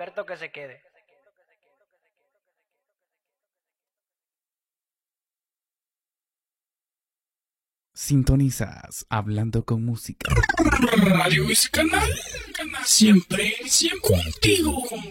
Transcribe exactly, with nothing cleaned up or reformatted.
experto que se quede. Sintonizas Hablando con Música. Radio es canal, siempre, siempre contigo.